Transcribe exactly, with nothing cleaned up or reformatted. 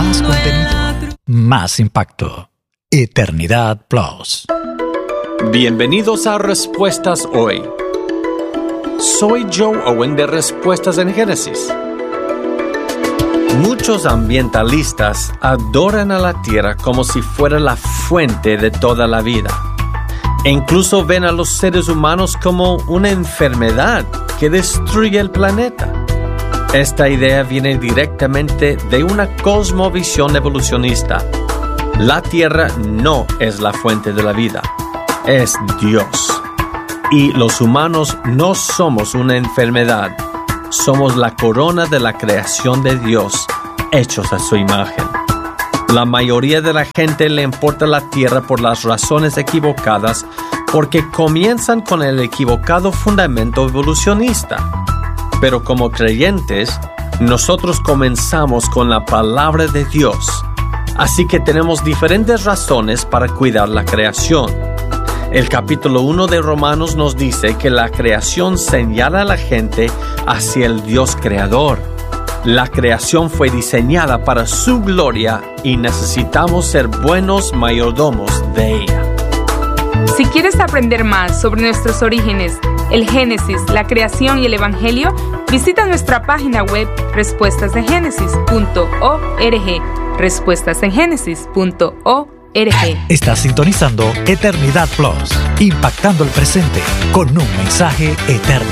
Más contenido. Más impacto. Eternidad Plus. Bienvenidos a Respuestas Hoy. Soy Joe Owen de Respuestas en Génesis. Muchos ambientalistas adoran a la Tierra como si fuera la fuente de toda la vida. E incluso ven a los seres humanos como una enfermedad que destruye el planeta. Esta idea viene directamente de una cosmovisión evolucionista. La Tierra no es la fuente de la vida, es Dios. Y los humanos no somos una enfermedad, somos la corona de la creación de Dios, hechos a su imagen. La mayoría de la gente le importa la Tierra por las razones equivocadas, porque comienzan con el equivocado fundamento evolucionista. Pero como creyentes, nosotros comenzamos con la palabra de Dios. Así que tenemos diferentes razones para cuidar la creación. El capítulo uno de Romanos nos dice que la creación señala a la gente hacia el Dios creador. La creación fue diseñada para su gloria y necesitamos ser buenos mayordomos de ella. Si quieres aprender más sobre nuestros orígenes, el Génesis, la creación y el Evangelio, visita nuestra página web respuestas en génesis punto org. respuestas en génesis punto org. Estás sintonizando Eternidad Plus, impactando el presente con un mensaje eterno.